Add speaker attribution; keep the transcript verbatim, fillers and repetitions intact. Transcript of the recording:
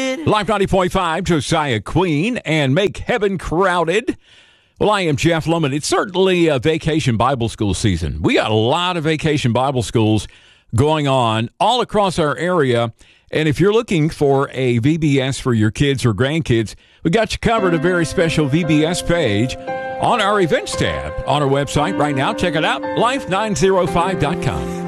Speaker 1: Life ninety point five, Josiah Queen, and Make Heaven Crowded. Well, I am Jeff Lohman. It's certainly a vacation Bible school season. We got a lot of vacation Bible schools going on all across our area. And if you're looking for a V B S for your kids or grandkids, we got you covered, a very special V B S page on our events tab on our website right now. Check it out, life nine oh five dot com.